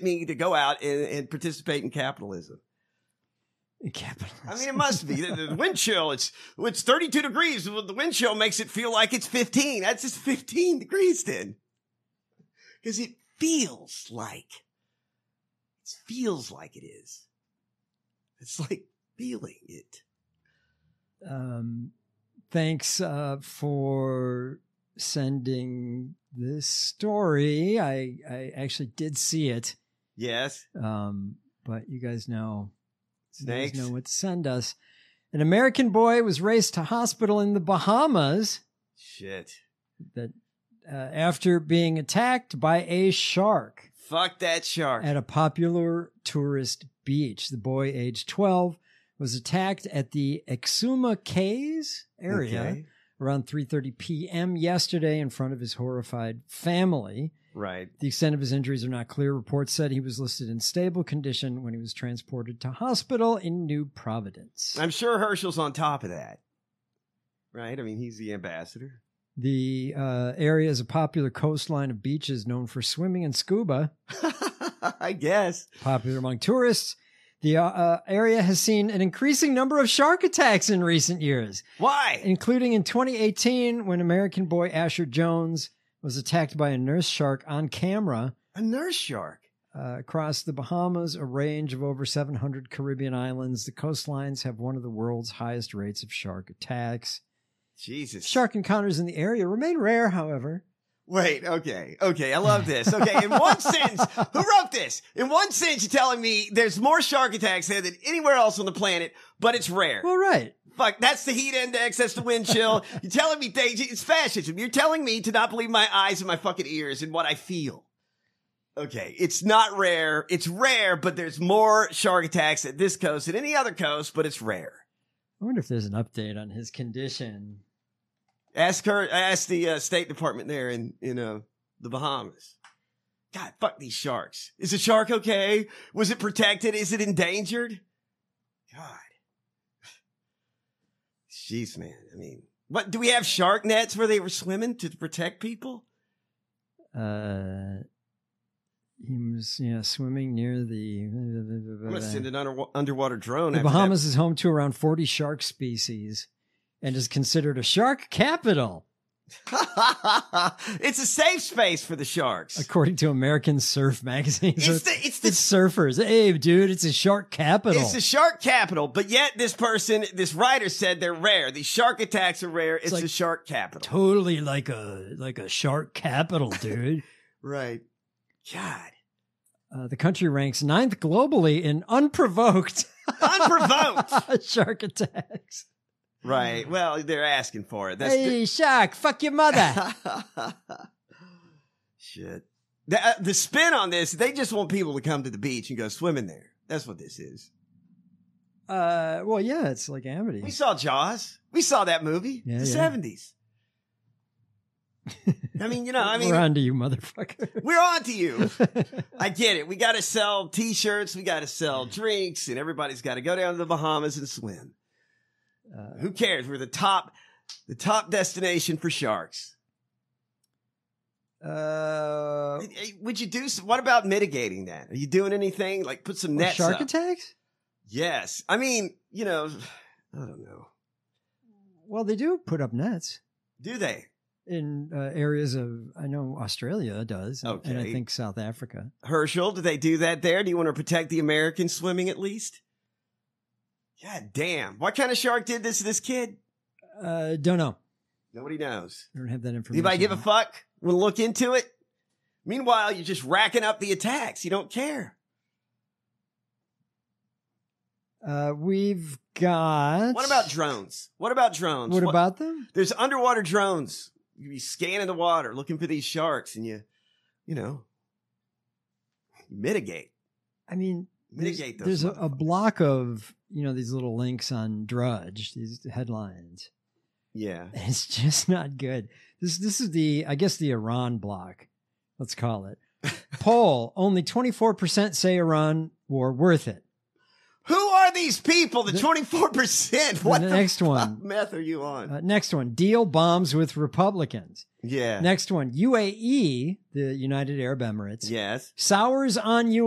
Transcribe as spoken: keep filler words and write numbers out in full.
me to go out and, and participate in capitalism. Capitalism. I mean, it must be. The, the wind chill, it's it's thirty-two degrees. The wind chill makes it feel like it's fifteen. That's just fifteen degrees then. Because it feels like, it feels like it is. It's like feeling it. Um, thanks uh, for sending this story. I, I actually did see it. Yes. Um, but you guys know... Snakes. You guys know what to send us. An American boy was raced to hospital in the Bahamas. Shit. That uh, after being attacked by a shark. Fuck that shark. At a popular tourist beach. The boy, aged twelve, was attacked at the Exuma Cays area Okay. around three thirty p.m. yesterday in front of his horrified family. Right. The extent of his injuries are not clear. Reports said he was listed in stable condition when he was transported to hospital in New Providence. I'm sure Herschel's on top of that. Right? I mean, he's the ambassador. The uh, area is a popular coastline of beaches known for swimming and scuba. I guess. Popular among tourists. The uh, uh, area has seen an increasing number of shark attacks in recent years. Why? Including in twenty eighteen when American boy Asher Jones was attacked by a nurse shark on camera. A nurse shark? Uh, across the Bahamas, a range of over seven hundred Caribbean islands, the coastlines have one of the world's highest rates of shark attacks. Jesus. Shark encounters in the area remain rare, however. Wait, okay, okay, I love this. Okay, in one sentence, who wrote this? In one sentence, you're telling me there's more shark attacks there than anywhere else on the planet, but it's rare. Well, right. Fuck, that's the heat index, that's the wind chill. You're telling me things, it's fascism. You're telling me to not believe my eyes and my fucking ears and what I feel. Okay, it's not rare. It's rare, but there's more shark attacks at this coast than any other coast, but it's rare. I wonder if there's an update on his condition. Ask her, ask the uh, State Department there in, in uh, the Bahamas. God, fuck these sharks. Is the shark okay? Was it protected? Is it endangered? God. Jeez, man. I mean, what, do we have shark nets where they were swimming to protect people? Uh, he was, you know, swimming near the... I'm going to send an under, underwater drone. The after Bahamas that. is home to around forty shark species and is considered a shark capital. It's a safe space for the sharks. According to American Surf magazine. It's So the- it's the- it's surfers. Hey, dude, it's a shark capital. It's the shark capital, but yet this person, this writer said they're rare. These shark attacks are rare. It's, like the shark capital. Totally like a like a shark capital, dude. Right. God. Uh, the country ranks ninth globally in unprovoked Unprovoked. shark attacks. Right. Well, they're asking for it. That's Hey, shark, fuck your mother. the- Shit. The, uh, the spin on this, they just want people to come to the beach and go swimming there. That's what this is. Uh, well, yeah, it's like Amity. We saw Jaws. We saw that movie. Yeah, the yeah. seventies. I mean, you know, I mean, We're on to you, motherfucker. we're on to you. I get it. We got to sell t-shirts. We got to sell drinks, and everybody's got to go down to the Bahamas and swim. Uh, Who cares? We're the top, the top destination for sharks. uh, Hey, would you do some, what about mitigating that? Are you doing anything? Like put some nets shark up? attacks? Yes. I mean, you know, I don't know. Well, they do put up nets Do they? in uh, areas of, I know Australia does, and- and I Okay. think South Africa. Herschel, do they do that there? Do you want to protect the American swimming at least? God damn. What kind of shark did this to this kid? Uh, don't know. Nobody knows. I don't have that information. Anybody give a fuck? Want to look into it? Meanwhile, you're just racking up the attacks. You don't care. Uh, we've got. What about drones? What about drones? What about them? There's underwater drones. You be scanning the water, looking for these sharks, and you, you know, mitigate. I mean, there's, Mitigate those there's a, a motherfuckers. block of, you know, these little links on Drudge, these headlines. Yeah. And it's just not good. This this is the, I guess, the Iran block. Let's call it. Poll, only twenty-four percent say Iran war worth it. Who are these people? The twenty-four percent. What the the next fuck one. meth are you on? Uh, next one, deal bombs with Republicans. Yeah. Next one, U A E, the United Arab Emirates, Yes. sours on U